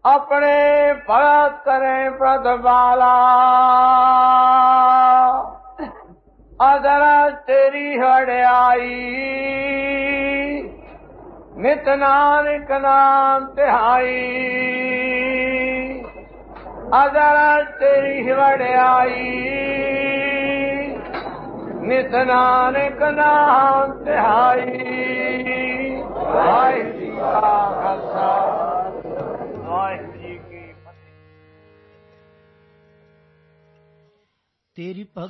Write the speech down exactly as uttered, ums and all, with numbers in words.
अपने भगत करें प्रतिपाला। अदर तेरी हड़ाई नित नानक नाम तिहाई। अदर तेरी वड़ाई नित नानक नाम तिहाई। वाहिगुरू जी का खालसा वाहिगुरू जी की फतेह। तेरी